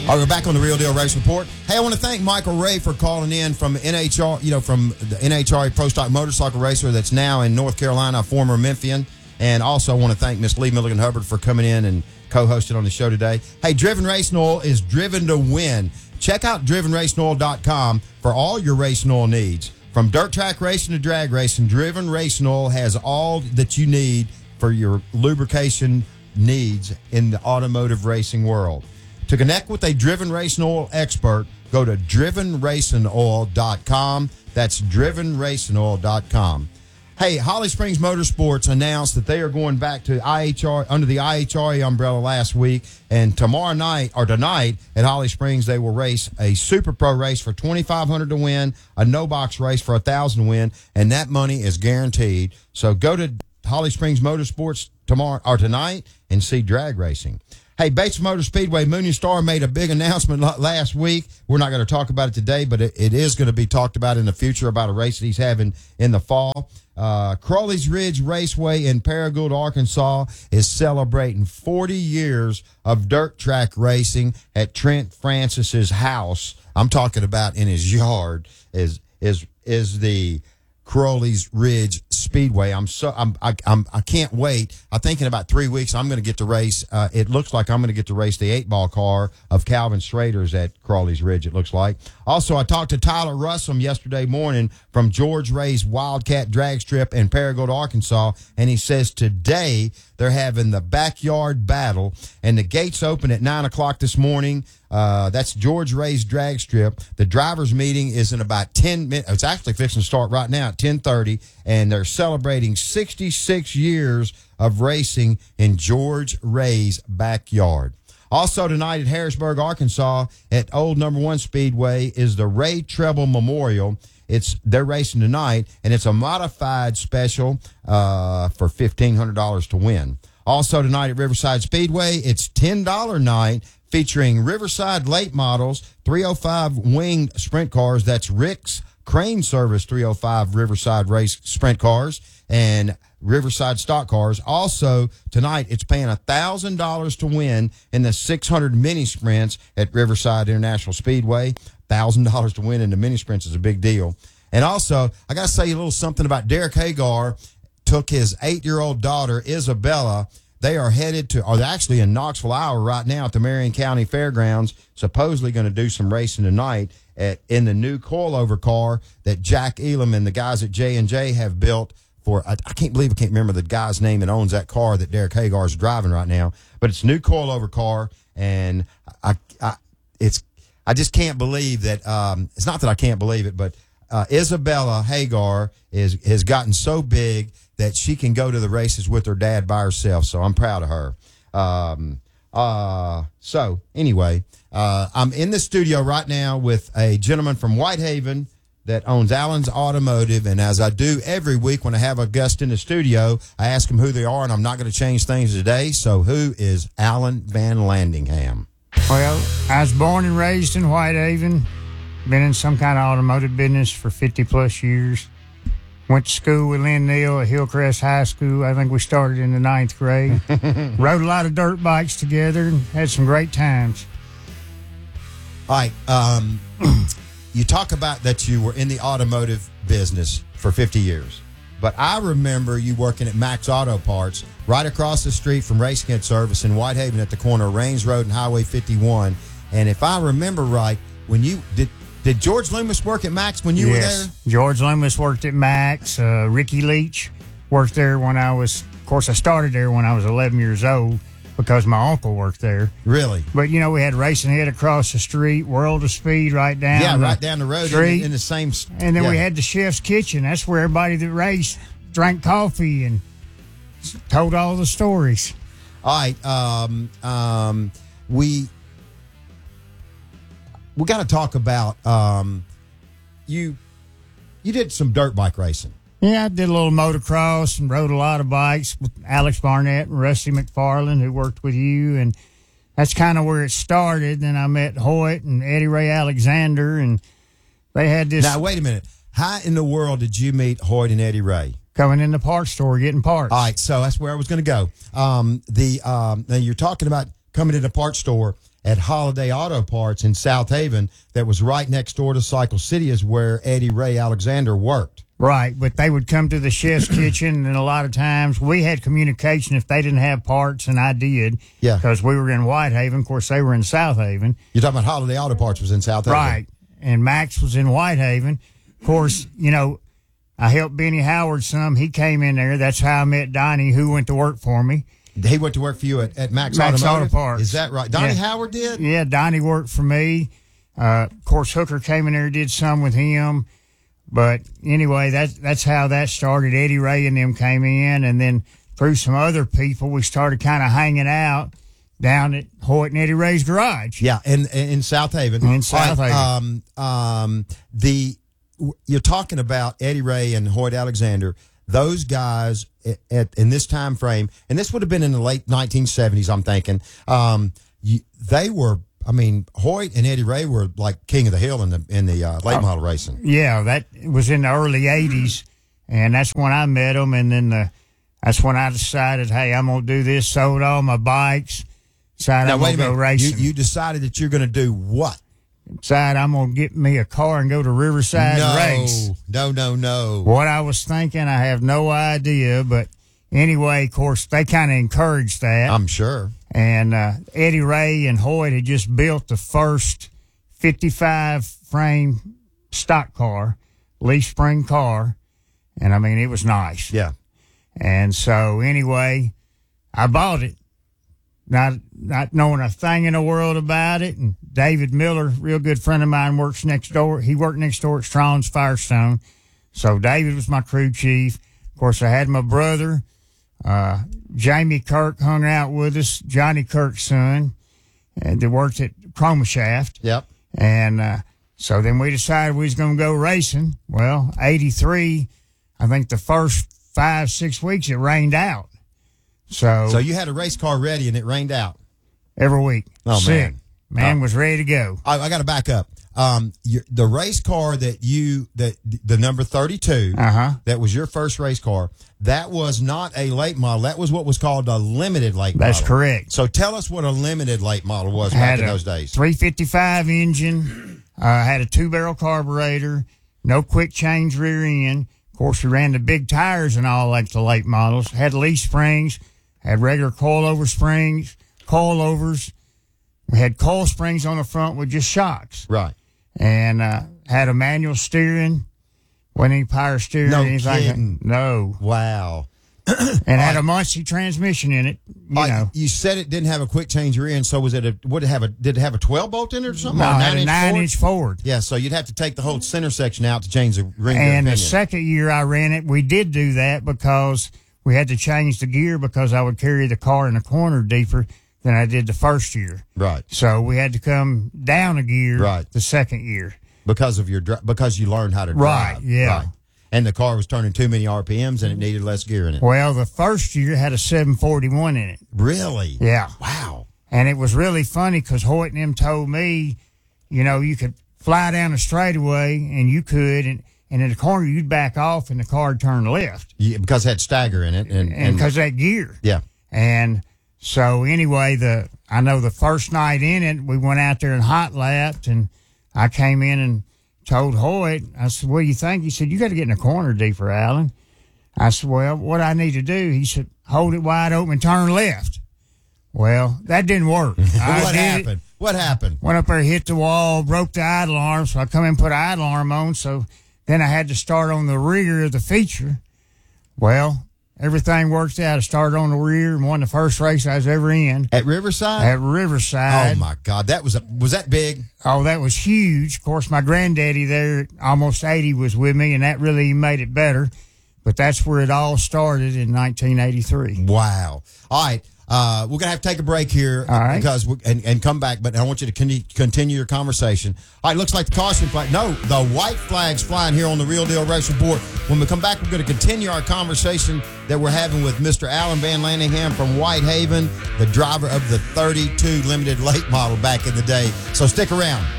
All right, we're back on the Real Deal Race Report. Hey, I want to thank Michael Ray for calling in from NHR, from the NHRA Pro Stock Motorcycle Racer that's now in North Carolina, a former Memphian. And also I want to thank Miss Lee Milligan Hubbard for coming in and co-hosting on the show today. Hey, Driven Racing Oil is driven to win. Check out drivenracingoil.com for all your racing oil needs. From dirt track racing to drag racing, Driven Racing Oil has all that you need for your lubrication needs in the automotive racing world. To connect with a Driven Racing Oil expert, go to drivenracingoil.com. That's drivenracingoil.com. Hey, Holly Springs Motorsports announced that they are going back to IHR under the IHRA umbrella last week, and tonight at Holly Springs they will race a Super Pro race for $2,500 to win, a no box race for $1,000 to win, and that money is guaranteed. So go to Holly Springs Motorsports tonight and see drag racing. Hey, Bates Motor Speedway, Mooney Star made a big announcement last week. We're not going to talk about it today, but it is going to be talked about in the future about a race that he's having in the fall. Crowley's Ridge Raceway in Paragould, Arkansas is celebrating 40 years of dirt track racing at Trent Francis's house. I'm talking about in his yard is the Crowley's Ridge Speedway. I can't wait. I think in about 3 weeks I'm going to get to race. It looks like I'm going to get to race the 8-ball car of Calvin Schrader's at Crowley's Ridge. It looks like. Also, I talked to Tyler Russell yesterday morning from George Ray's Wildcat Drag Strip in Paragould, Arkansas, and he says today they're having the backyard battle, and the gates open at 9:00 this morning. That's George Ray's Drag Strip. The drivers' meeting is in about 10 minutes. It's actually fixing to start right now at 10:30, and they're celebrating 66 years of racing in George Ray's backyard. Also tonight at Harrisburg, Arkansas, at Old Number 1 Speedway is the Ray Treble Memorial. They're racing tonight, and it's a modified special for $1,500 to win. Also tonight at Riverside Speedway, it's $10 night featuring Riverside late models, 305 winged sprint cars. That's Rick's Crane Service 305 Riverside race sprint cars and Riverside stock cars. Also tonight, it's paying $1,000 to win in the 600 mini sprints at Riverside International Speedway. $1,000 to win in the mini sprints is a big deal. And also, I got to say a little something about Derek Hagar. Took his 8-year-old daughter, Isabella. They are are actually in Knoxville, Iowa right now at the Marion County Fairgrounds, supposedly going to do some racing tonight in the new coilover car that Jack Elam and the guys at J&J have built for, I can't remember the guy's name that owns that car that Derek Hagar is driving right now, but it's a new coilover car, and I just can't believe that, it's not that I can't believe it, but Isabella Hagar has gotten so big that she can go to the races with her dad by herself. So I'm proud of her. So anyway, I'm in the studio right now with a gentleman from Whitehaven that owns Allen's Automotive. And as I do every week when I have a guest in the studio, I ask them who they are, and I'm not going to change things today. So who is Alan Van Landingham? Well, I was born and raised in Whitehaven. Been in some kind of automotive business for 50-plus years. Went to school with Lynn Neal at Hillcrest High School. I think we started in the 9th grade. Rode a lot of dirt bikes together and had some great times. All right. You talk about that you were in the automotive business for 50 years. But I remember you working at Max Auto Parts right across the street from Race Kit Service in Whitehaven at the corner of Rains Road and Highway 51. And if I remember right, when you did George Loomis work at Max when you were there? George Loomis worked at Max. Ricky Leach worked there when I started there when I was 11 years old because my uncle worked there. Really? But, we had Racing Head across the street, World of Speed right down right down the road street. In the same. And then we had the Chef's Kitchen. That's where everybody that raced drank coffee and told all the stories. All right. We got to talk about you did some dirt bike racing. Yeah, I did a little motocross and rode a lot of bikes with Alex Barnett and Rusty McFarland, who worked with you, and that's kind of where it started. Then I met Hoyt and Eddie Ray Alexander, and they had this. Now, wait a minute. How in the world did you meet Hoyt and Eddie Ray? Coming in the parts store, getting parts. All right, so that's where I was going to go. Now you're talking about coming in a parts store at Holiday Auto Parts in South Haven that was right next door to Cycle City is where Eddie Ray Alexander worked. Right, but they would come to the chef's kitchen, and a lot of times we had communication if they didn't have parts, and I did. Yeah. Because we were in Whitehaven. Of course, they were in South Haven. You're talking about Holiday Auto Parts was in South Haven. Right, and Max was in Whitehaven. Of course, you know, I helped Benny Howard some. He came in there. That's how I met Donnie, who went to work for me. He went to work for you at Max Max Automotive? Auto Parts. Is that right? Donnie Yeah. Howard did? Yeah, Donnie worked for me. Of course, Hooker came in there, did some with him. But anyway, that's how that started. Eddie Ray and them came in, and then through some other people, we started kind of hanging out down at Hoyt and Eddie Ray's garage. Yeah, in South Haven. In South Haven. You're talking about Eddie Ray and Hoyt Alexander. Those guys in this time frame, and this would have been in the late 1970s, I'm thinking. They were. I mean, Hoyt and Eddie Ray were like king of the hill in the late model racing. Yeah, that was in the early '80s, and that's when I met them. And then that's when I decided, hey, I'm gonna do this. Sold all my bikes. Decided I'm gonna go racing. You decided that you're gonna do what? Decided I'm gonna get me a car and go to Riverside and race. No. What I was thinking, I have no idea. But anyway, of course, they kind of encouraged that. I'm sure. And Eddie Ray and Hoyt had just built the first 55 frame stock car, leaf spring car. And I mean, it was nice. Yeah. And so anyway, I bought it, not knowing a thing in the world about it. And David Miller, real good friend of mine, works next door. He worked next door at Strong's Firestone. So David was my crew chief. Of course, I had my brother, Jamie Kirk hung out with us, Johnny Kirk's son, and they worked at Chromoshaft. Yep. And so then we decided we was going to go racing. Well, 83, I think the first 5-6 weeks it rained out. So you had a race car ready and it rained out every week. Oh, sick. man. Was ready to go. I got to back up. The race car that the number 32, that was your first race car. That was not a late model. That was what was called a limited late model. That's correct. So tell us what a limited late model was back in those days. 355 engine, had a 2-barrel carburetor, no quick change rear end. Of course, we ran the big tires and all like the late models. Had leaf springs, had regular coilover springs, coilovers. We had coil springs on the front with just shocks. Right. And had a manual steering. Wasn't any power steering or anything like that. No. Wow. And had a Muncie transmission in it. You know. You said it didn't have a quick change rear end, so did it have a 12-bolt in it or something? No, or it had a 9-inch Ford. Yeah, so you'd have to take the whole center section out to change the ring. And the second year I ran it, we did do that because we had to change the gear because I would carry the car in the corner deeper than I did the first year. Right. So we had to come down a gear the second year. Because you learned how to drive. Right, yeah. Right. And the car was turning too many RPMs and it needed less gear in it. Well, the first year had a 741 in it. Really? Yeah. Wow. And it was really funny because Hoyt and them told me, you know, you could fly down a straightaway and you could, and in the corner you'd back off and the car would turn left. Yeah, because it had stagger in it. And because of that gear. Yeah. And so anyway, I know the first night in it, we went out there and hot lapped, and I came in and told Hoyt, I said, what do you think? He said, you got to get in the corner deeper, Alan. I said, well, what I need to do? He said, hold it wide open and turn left. Well, that didn't work. What happened? Went up there, hit the wall, broke the idle arm, so I come in and put an idle arm on, so then I had to start on the rear of the feature. Well, everything worked out. I started on the rear and won the first race I was ever in. At Riverside? At Riverside. Oh, my God. Was that big? Oh, that was huge. Of course, my granddaddy there, almost 80, was with me, and that really made it better. But that's where it all started in 1983. Wow. All right. We're going to have to take a break here because and come back, but I want you to continue your conversation. All right, looks like the caution flag. No, the white flag's flying here on the Real Deal Race Report. When we come back, we're going to continue our conversation that we're having with Mr. Alan Van Landingham from Whitehaven, the driver of the 32 limited late model back in the day. So stick around.